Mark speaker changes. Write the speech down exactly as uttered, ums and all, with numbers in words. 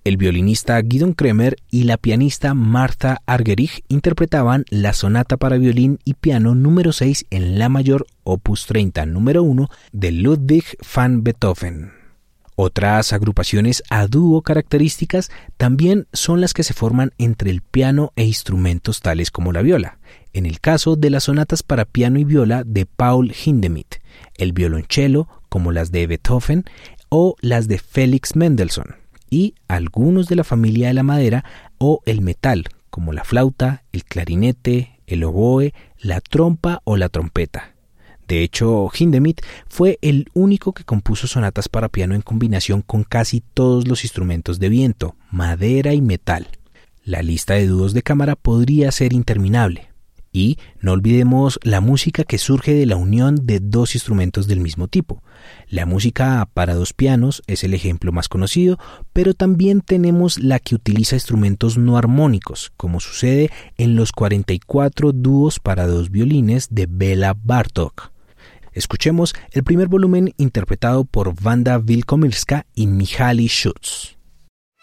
Speaker 1: El violinista Gidon Kremer y la pianista Martha Argerich interpretaban la sonata para violín y piano número seis en la mayor opus treinta número uno de Ludwig van Beethoven. Otras agrupaciones a dúo características también son las que se forman entre el piano e instrumentos tales como la viola. En el caso de las sonatas para piano y viola de Paul Hindemith, el violonchelo como las de Beethoven o las de Felix Mendelssohn, y algunos de la familia de la madera o el metal, como la flauta, el clarinete, el oboe, la trompa o la trompeta. De hecho, Hindemith fue el único que compuso sonatas para piano en combinación con casi todos los instrumentos de viento, madera y metal. La lista de dúos de cámara podría ser interminable. Y no olvidemos la música que surge de la unión de dos instrumentos del mismo tipo. La música para dos pianos es el ejemplo más conocido, pero también tenemos la que utiliza instrumentos no armónicos, como sucede en los cuarenta y cuatro dúos para dos violines de Béla Bartók. Escuchemos el primer volumen interpretado por Wanda Wielkomirska y Mihaly Schütz.